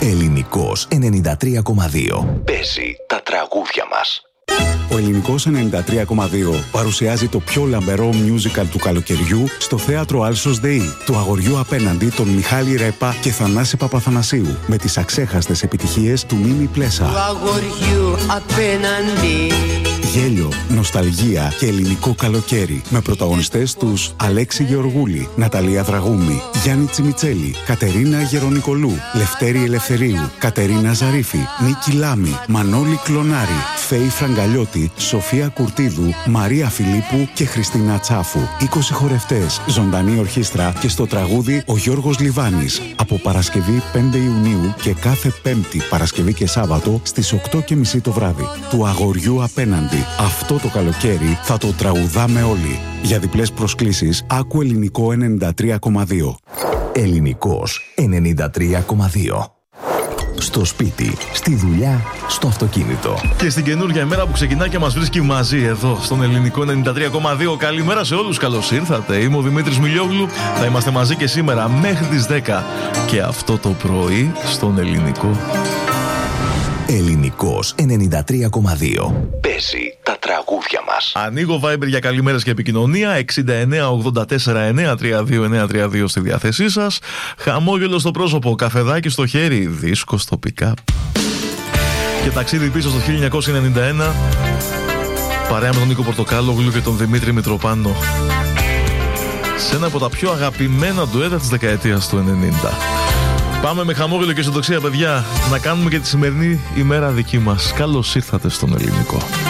Ελληνικός 93,2. Παίζει τα τραγούδια μας. Ο Ελληνικός 93,2 παρουσιάζει το πιο λαμπερό musical του καλοκαιριού στο θέατρο Άλσος ΔΕΗ, του αγοριού απέναντι των Μιχάλη Ρέπα και Θανάση Παπαθανασίου, με τις αξέχαστες επιτυχίες του Μίμη Πλέσα. Του αγοριού απέναντι. Γέλιο, νοσταλγία και ελληνικό καλοκαίρι, με πρωταγωνιστές τους Αλέξη Γεωργούλη, Ναταλία Δραγούμη, Γιάννη Τσιμιτσέλη, Κατερίνα Γερονικολού, Λευτέρη Ελευθερίου, Κατερίνα Ζαρίφη, Νίκη Λάμη, Μανώλη Κλονάρη, Φέη Φραγκαλιώτη, Σοφία Κουρτίδου, Μαρία Φιλίππου και Χριστίνα Τσάφου. 20 χορευτές, ζωντανή ορχήστρα και στο τραγούδι ο Γιώργος Λιβάνης. Από Παρασκευή 5 Ιουνίου και κάθε Πέμπτη, Παρασκευή και Σάββατο στις 8:30 το βράδυ. Του αγοριού απέναντι. Αυτό το καλοκαίρι θα το τραγουδάμε όλοι. Για διπλές προσκλήσεις, άκου Ελληνικό 93,2. Ελληνικός 93,2. Στο σπίτι, στη δουλειά, στο αυτοκίνητο. Και στην καινούργια ημέρα που ξεκινά και μας βρίσκει μαζί εδώ στον Ελληνικό 93,2. Καλημέρα σε όλους, καλώς ήρθατε. Είμαι ο Δημήτρης Μιλιόγλου. Θα είμαστε μαζί και σήμερα μέχρι τις 10. Και αυτό το πρωί στον Ελληνικό. Ελληνικός 93,2. Παίζει τα τραγούδια μας. Ανοίγω Viber για καλημέρες και επικοινωνία. 6984-932-932 στη διάθεσή σας. Χαμόγελο στο πρόσωπο, καφεδάκι στο χέρι, δίσκο στο pick-up. Και ταξίδι πίσω στο 1991. Παρέα με τον Νίκο Πορτοκάλογλου και τον Δημήτρη Μητροπάνο. Σε ένα από τα πιο αγαπημένα ντουέτα της δεκαετίας του 90. Πάμε με χαμόγελο και αισιοδοξία, παιδιά, να κάνουμε και τη σημερινή ημέρα δική μας. Καλώς ήρθατε στον Ελληνικό.